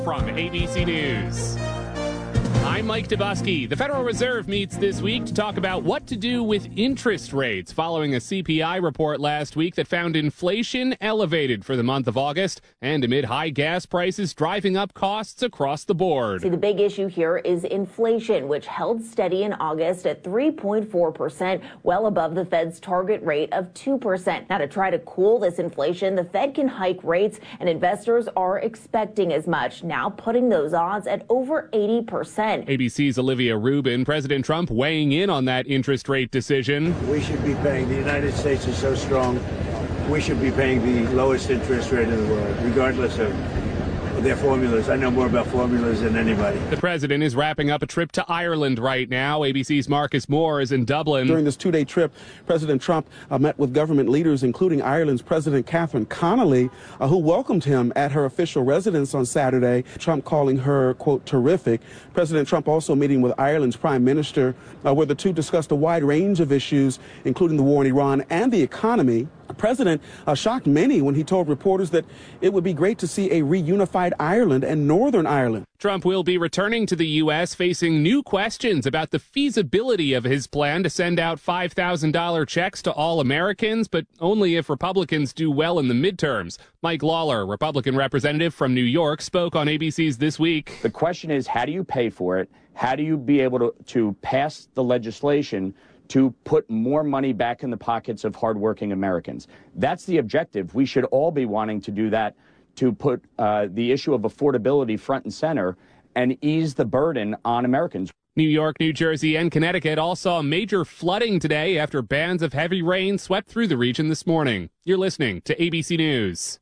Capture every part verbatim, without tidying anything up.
From A B C News, I'm Mike Dubusky. The Federal Reserve meets this week to talk about what to do with interest rates following a C P I report last week that found inflation elevated for the month of August and amid high gas prices driving up costs across the board. See, the big issue here is inflation, which held steady in August at three point four percent, well above the Fed's target rate of two percent. Now, to try to cool this inflation, the Fed can hike rates, and investors are expecting as much, now putting those odds at over eighty percent. A B C's Olivia Rubin. President Trump weighing in on that interest rate decision. We should be paying, the United States is so strong, we should be paying the lowest interest rate in the world, regardless of their formulas. I know more about formulas than anybody. The president is wrapping up a trip to Ireland right now. A B C's Marcus Moore is in Dublin. During this two-day trip, President Trump uh, met with government leaders, including Ireland's President Catherine Connolly, uh, who welcomed him at her official residence on Saturday, Trump calling her, quote, terrific. President Trump also meeting with Ireland's Prime Minister, uh, where the two discussed a wide range of issues, including the war in Iran and the economy. The president uh, shocked many when he told reporters that it would be great to see a reunified Ireland and Northern Ireland. Trump will be returning to the U S facing new questions about the feasibility of his plan to send out five thousand dollars checks to all Americans, but only if Republicans do well in the midterms. Mike Lawler, Republican representative from New York, spoke on A B C's This Week. The question is, how do you pay for it? How do you be able to, to pass the legislation to put more money back in the pockets of hardworking Americans? That's the objective. We should all be wanting to do that, to put uh, the issue of affordability front and center and ease the burden on Americans. New York, New Jersey, and Connecticut all saw major flooding today after bands of heavy rain swept through the region this morning. You're listening to A B C News.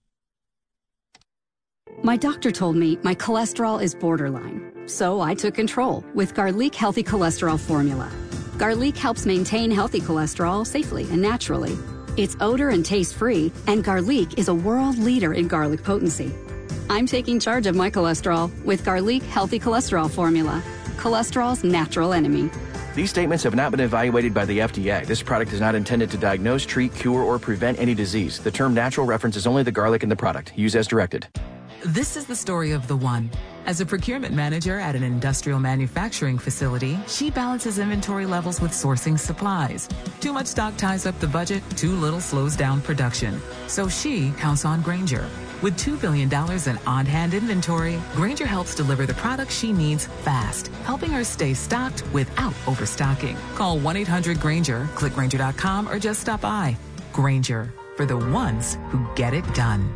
My doctor told me my cholesterol is borderline, so I took control with Garlic Healthy Cholesterol Formula. Garlic helps maintain healthy cholesterol safely and naturally. It's odor and taste-free, and Garlic is a world leader in garlic potency. I'm taking charge of my cholesterol with Garlic Healthy Cholesterol Formula, cholesterol's natural enemy. These statements have not been evaluated by the F D A. This product is not intended to diagnose, treat, cure, or prevent any disease. The term natural references only the garlic in the product. Use as directed. This is the story of the one. As a procurement manager at an industrial manufacturing facility, she balances inventory levels with sourcing supplies. Too much stock ties up the budget, too little slows down production. So she counts on Grainger. With two billion dollars in on-hand inventory, Grainger helps deliver the products she needs fast, helping her stay stocked without overstocking. Call one eight hundred Grainger, click Grainger dot com, or just stop by. Grainger, for the ones who get it done.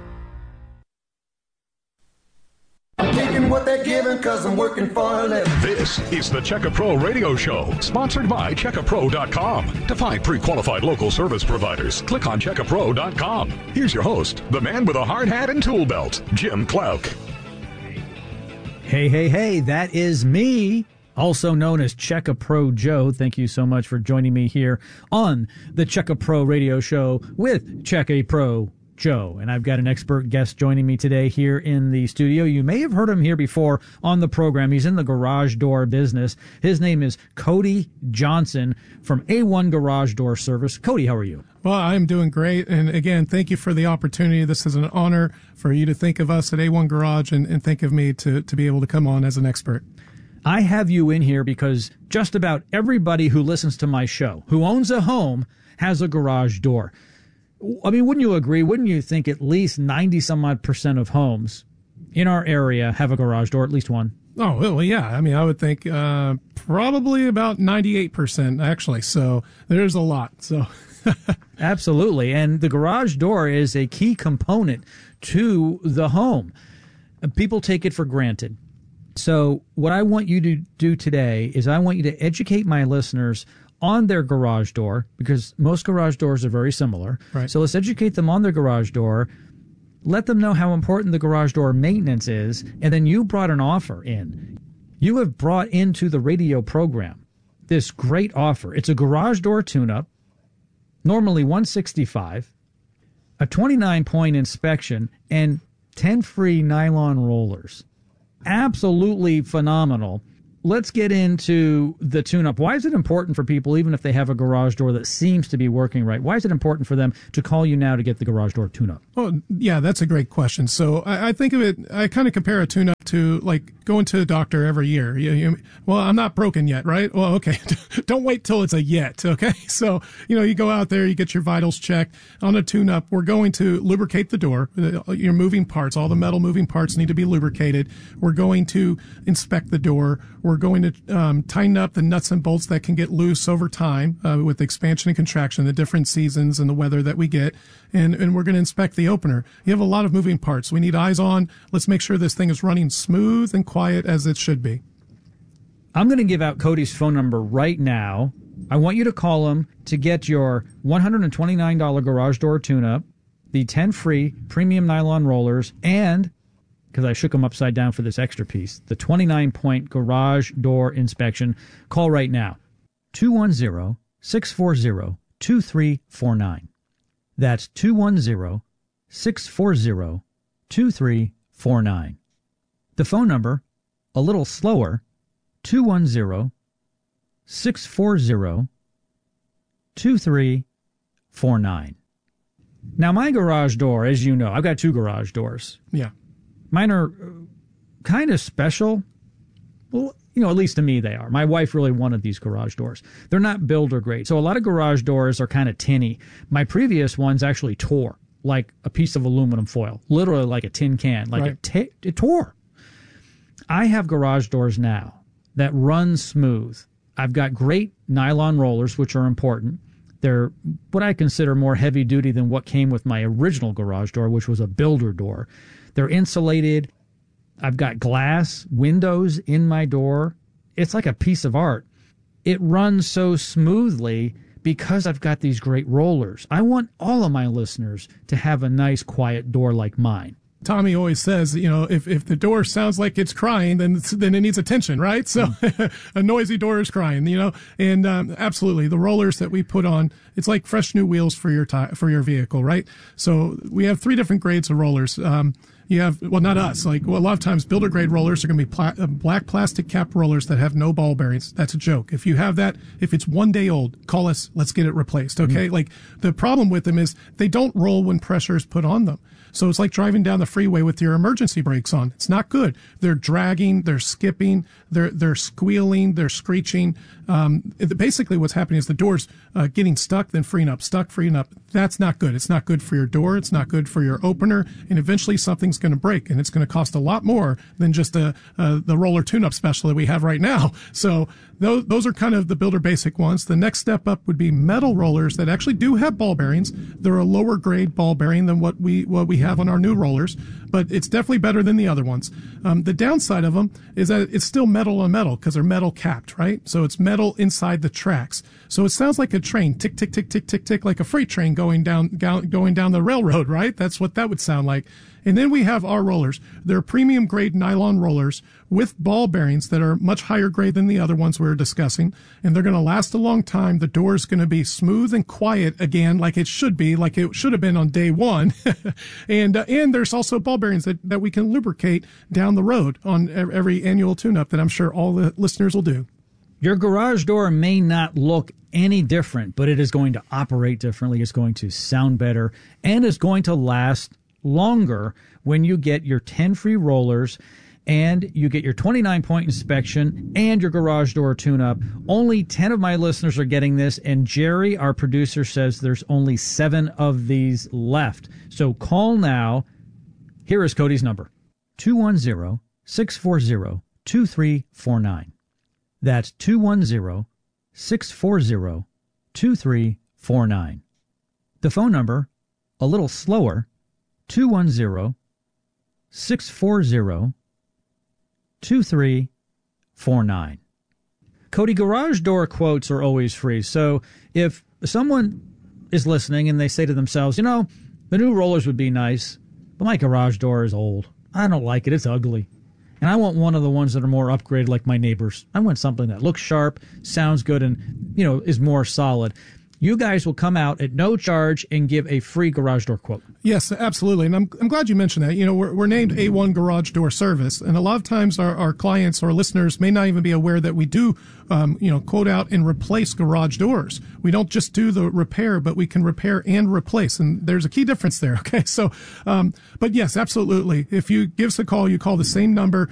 I'm taking what they're giving because I'm working for a living. This is the Checka Pro Radio Show, sponsored by Checka Pro dot com. To find pre-qualified local service providers, click on Checka Pro dot com. Here's your host, the man with a hard hat and tool belt, Jim Clouk. Hey, hey, hey, that is me, also known as Checka Pro Joe. Thank you so much for joining me here on the Checka Pro Radio Show with Checka Pro Joe. And I've got an expert guest joining me today here in the studio. You may have heard him here before on the program. He's in the garage door business. His name is Cody Johnson from A one Garage Door Service. Cody, how are you? Well, I'm doing great. And again, thank you for the opportunity. This is an honor for you to think of us at A one Garage and, and think of me to, to be able to come on as an expert. I have you in here because just about everybody who listens to my show, who owns a home, has a garage door. I mean, wouldn't you agree? Wouldn't you think at least ninety some odd percent of homes in our area have a garage door, at least one? Oh, well, yeah. I mean, I would think uh, probably about ninety-eight percent, actually. So there's a lot. So absolutely. And the garage door is a key component to the home. People take it for granted. So what I want you to do today is I want you to educate my listeners on their garage door, because most garage doors are very similar. Right. So let's educate them on their garage door, let them know how important the garage door maintenance is, and then you brought an offer in. You have brought into the radio program this great offer. It's a garage door tune-up, normally one hundred sixty-five dollars, a twenty-nine point inspection, and ten free nylon rollers. Absolutely phenomenal. Let's get into the tune-up. Why is it important for people, even if they have a garage door that seems to be working right? Why is it important for them to call you now to get the garage door tune-up? Oh, yeah, that's a great question. So I, I think of it, I kind of compare a tune-up to like going to a doctor every year. You, you, well, I'm not broken yet, right? Well, okay. Don't wait till it's a yet. Okay. So, you know, you go out there, you get your vitals checked. On a tune-up, we're going to lubricate the door. Your moving parts, all the metal moving parts need to be lubricated. We're going to inspect the door. We're going to um, tighten up the nuts and bolts that can get loose over time uh, with expansion and contraction, the different seasons and the weather that we get. And, and we're going to inspect the opener. You have a lot of moving parts. We need eyes on. Let's make sure this thing is running smooth and quiet as it should be. I'm going to give out Cody's phone number right now. I want you to call him to get your one hundred twenty-nine dollars garage door tune-up, the ten free premium nylon rollers, and, because I shook him upside down for this extra piece, the twenty-nine point garage door inspection. Call right now, two one zero, six four zero, two three four nine. That's two one zero, six four zero, two three four nine. The phone number, a little slower, two one zero, six four zero, two three four nine. Now, my garage door, as you know, I've got two garage doors. Yeah. Mine are kind of special. Well, you know, at least to me they are. My wife really wanted these garage doors. They're not builder grade. So a lot of garage doors are kind of tinny. My previous ones actually tore like a piece of aluminum foil, literally like a tin can, like Right. it, t- it tore. I have garage doors now that run smooth. I've got great nylon rollers, which are important. They're what I consider more heavy duty than what came with my original garage door, which was a builder door. They're insulated. I've got glass windows in my door. It's like a piece of art. It runs so smoothly because I've got these great rollers. I want all of my listeners to have a nice, quiet door like mine. Tommy always says, you know, if, if the door sounds like it's crying, then it's, then it needs attention, right? So a noisy door is crying, you know, and um, absolutely the rollers that we put on, it's like fresh new wheels for your ti- for your vehicle, right? So we have three different grades of rollers. Um, you have, well, not us, like well, a lot of times builder grade rollers are going to be pla- uh, black plastic cap rollers that have no ball bearings. That's a joke. If you have that, if it's one day old, call us, let's get it replaced. Okay. Mm-hmm. Like the problem with them is they don't roll when pressure is put on them. So it's like driving down the freeway with your emergency brakes on. It's not good. They're dragging, they're skipping, they're they're squealing, they're screeching. Um, it, basically, what's happening is the door's uh, getting stuck, then freeing up, stuck, freeing up. That's not good. It's not good for your door. It's not good for your opener. And eventually, something's going to break, and it's going to cost a lot more than just a, uh, the roller tune-up special that we have right now. So those those are kind of the builder basic ones. The next step up would be metal rollers that actually do have ball bearings. They're a lower grade ball bearing than what we what we have on our new rollers, but it's definitely better than the other ones. Um, the downside of them is that it's still metal on metal because they're metal capped, right? So it's metal inside the tracks. So it sounds like a train, tick, tick, tick, tick, tick, tick, like a freight train going down, going down the railroad, right? That's what that would sound like. And then we have our rollers. They're premium grade nylon rollers with ball bearings that are much higher grade than the other ones we were discussing. And they're going to last a long time. The door is going to be smooth and quiet again, like it should be, like it should have been on day one. and uh, and there's also ball bearings that, that we can lubricate down the road on every annual tune-up that I'm sure all the listeners will do. Your garage door may not look any different, but it is going to operate differently. It's going to sound better, and it's going to last longer when you get your ten free rollers and you get your twenty-nine point inspection and your garage door tune-up. Only ten of my listeners are getting this, and Jerry, our producer, says there's only seven of these left. So call now. Here is Cody's number, two one zero, six four zero, two three four nine. That's two one zero, six four zero, two three four nine. The phone number, a little slower, two one zero, six four zero, two three four nine. Cody, garage door quotes are always free. So if someone is listening and they say to themselves, you know, the new rollers would be nice, but my garage door is old. I don't like it. It's ugly. And I want one of the ones that are more upgraded like my neighbors. I want something that looks sharp, sounds good, and, you know, is more solid. You guys will come out at no charge and give a free garage door quote. Yes, absolutely. And I'm I'm glad you mentioned that. You know, we're, we're named A one Garage Door Service. And a lot of times our, our clients or listeners may not even be aware that we do, um, you know, quote out and replace garage doors. We don't just do the repair, but we can repair and replace. And there's a key difference there. Okay. So, um, but yes, absolutely. If you give us a call, you call the same number.